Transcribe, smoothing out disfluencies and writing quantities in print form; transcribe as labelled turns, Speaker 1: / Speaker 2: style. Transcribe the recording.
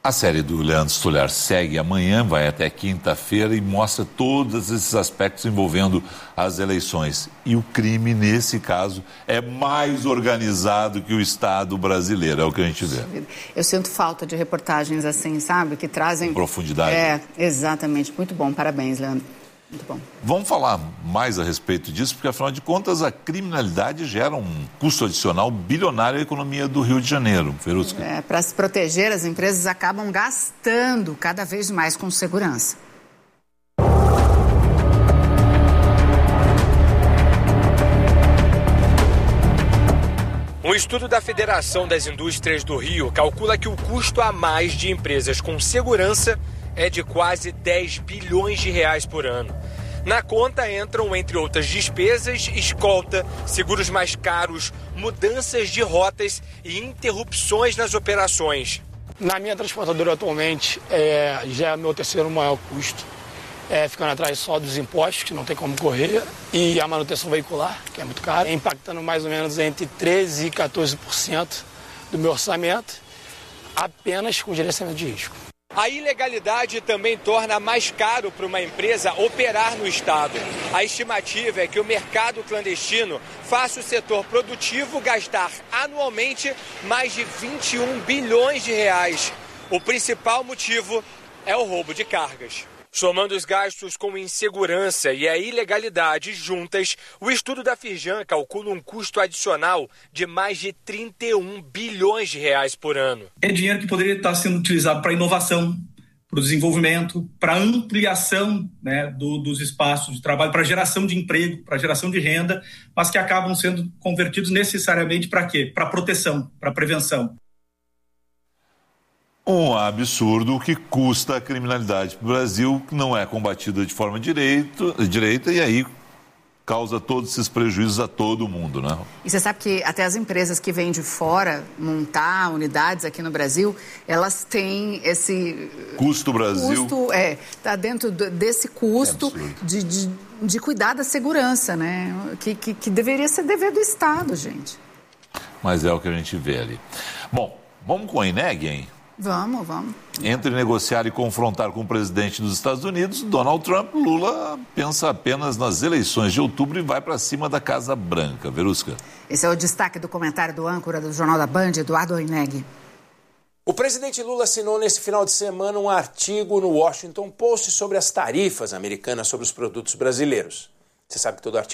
Speaker 1: A série do Leandro Stolhar segue amanhã, vai até quinta-feira e mostra todos esses aspectos envolvendo as eleições. E o crime, nesse caso, é mais organizado que o Estado brasileiro, é o que a gente vê.
Speaker 2: Eu sinto falta de reportagens assim, sabe? Que trazem...
Speaker 1: Com profundidade.
Speaker 2: É, exatamente. Muito bom. Parabéns, Leandro. Muito bom.
Speaker 1: Vamos falar mais a respeito disso, porque, afinal de contas, a criminalidade gera um custo adicional bilionário à economia do Rio de Janeiro. Verusca.
Speaker 2: Para se proteger, as empresas acabam gastando cada vez mais com segurança.
Speaker 3: Um estudo da Federação das Indústrias do Rio calcula que o custo a mais de empresas com segurança é de quase 10 bilhões de reais por ano. Na conta entram, entre outras despesas, escolta, seguros mais caros, mudanças de rotas e interrupções nas operações.
Speaker 4: Na minha transportadora atualmente, já é meu terceiro maior custo, ficando atrás só dos impostos, que não tem como correr, e a manutenção veicular, que é muito cara, impactando mais ou menos entre 13% e 14% do meu orçamento, apenas com gerenciamento de risco.
Speaker 3: A ilegalidade também torna mais caro para uma empresa operar no estado. A estimativa é que o mercado clandestino faça o setor produtivo gastar anualmente mais de 21 bilhões de reais. O principal motivo é o roubo de cargas. Somando os gastos com insegurança e a ilegalidade juntas, o estudo da Firjan calcula um custo adicional de mais de 31 bilhões de reais por ano.
Speaker 5: É dinheiro que poderia estar sendo utilizado para inovação, para o desenvolvimento, para ampliação, né, dos espaços de trabalho, para geração de emprego, para geração de renda, mas que acabam sendo convertidos necessariamente para quê? Para proteção, para prevenção.
Speaker 1: Um absurdo que custa a criminalidade para o Brasil, que não é combatida de forma direita e aí causa todos esses prejuízos a todo mundo, né?
Speaker 2: E você sabe que até as empresas que vêm de fora montar unidades aqui no Brasil, elas têm esse...
Speaker 1: Custo Brasil.
Speaker 2: Está dentro desse custo de cuidar da segurança, né? Que deveria ser dever do Estado, gente.
Speaker 1: Mas é o que a gente vê ali. Bom, vamos com a INEG, hein?
Speaker 2: Vamos.
Speaker 1: Entre negociar e confrontar com o presidente dos Estados Unidos, Donald Trump, Lula pensa apenas nas eleições de outubro e vai para cima da Casa Branca. Verusca.
Speaker 2: Esse é o destaque do comentário do âncora do Jornal da Band, Eduardo Oineg.
Speaker 6: O presidente Lula assinou nesse final de semana um artigo no Washington Post sobre as tarifas americanas sobre os produtos brasileiros. Você sabe que todo artigo